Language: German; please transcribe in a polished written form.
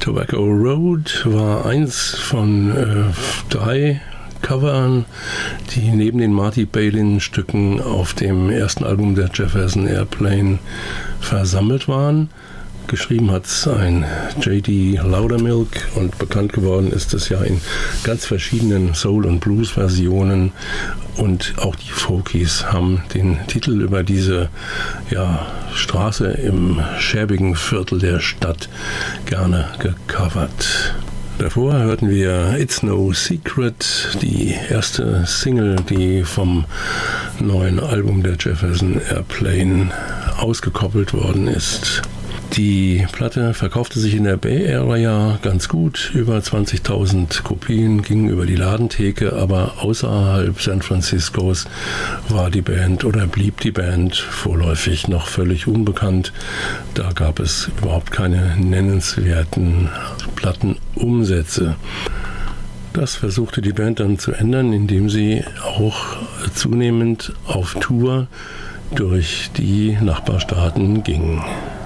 Tobacco Road war eins von 3 Covern, die neben den Marty Balin-Stücken auf dem ersten Album der Jefferson Airplane versammelt waren. Geschrieben hat es ein J.D. Loudermilk und bekannt geworden ist es ja in ganz verschiedenen Soul- und Blues-Versionen. Und auch die Folkies haben den Titel über diese Straße im schäbigen Viertel der Stadt gerne gecovert. Davor hörten wir It's No Secret, die erste Single, die vom neuen Album der Jefferson Airplane ausgekoppelt worden ist. Die Platte verkaufte sich in der Bay Area ganz gut, über 20.000 Kopien gingen über die Ladentheke, aber außerhalb San Franciscos war die Band oder blieb die Band vorläufig noch völlig unbekannt. Da gab es überhaupt keine nennenswerten Plattenumsätze. Das versuchte die Band dann zu ändern, indem sie auch zunehmend auf Tour durch die Nachbarstaaten ging.